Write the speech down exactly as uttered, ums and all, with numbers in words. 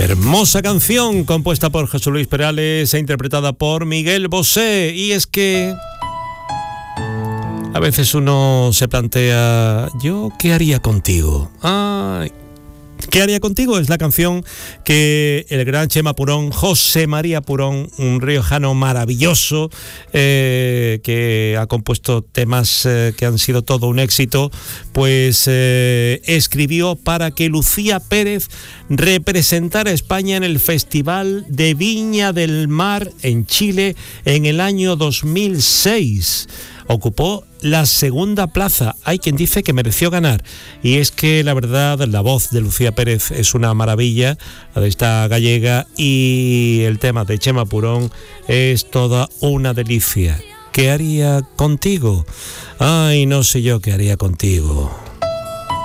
Hermosa canción compuesta por Jesús Luis Perales e interpretada por Miguel Bosé. Y es que a veces uno se plantea, ¿yo qué haría contigo? Ay, ¿qué haría contigo? Es la canción que el gran Chema Purón, José María Purón, un riojano maravilloso, eh, que ha compuesto temas eh, que han sido todo un éxito, pues eh, escribió para que Lucía Pérez representara a España en el Festival de Viña del Mar en Chile en el año dos mil seis. Ocupó la segunda plaza. Hay quien dice que mereció ganar. Y es que la verdad, la voz de Lucía Pérez es una maravilla, la de esta gallega, y el tema de Chema Purón es toda una delicia. ¿Qué haría contigo? Ay, no sé yo qué haría contigo.